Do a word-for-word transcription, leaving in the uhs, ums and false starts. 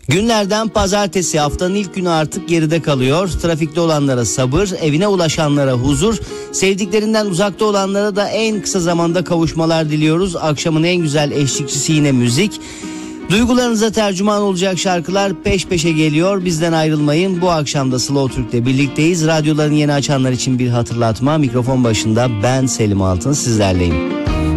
Günlerden pazartesi, haftanın ilk günü artık geride kalıyor. Trafikte olanlara sabır, evine ulaşanlara huzur, sevdiklerinden uzakta olanlara da en kısa zamanda kavuşmalar diliyoruz. Akşamın en güzel eşlikçisi yine müzik. Duygularınıza tercüman olacak şarkılar peş peşe geliyor. Bizden ayrılmayın. Bu akşam da Slow Türk'te birlikteyiz. Radyolarını yeni açanlar için bir hatırlatma. Mikrofon başında ben Selim Altın sizlerleyim.